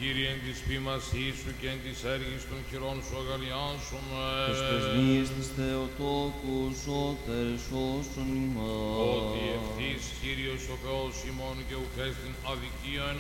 Κύριε, εν της ποιμασής σου και εν της έργης των χειρών σου αγαλιάσουμε. Τες πρεσβείες της Θεοτόκου, σώτερ σώσον ημάς. Ότι ευθύς Κύριος ο Θεός ημών και ουκ έστιν αδικία εν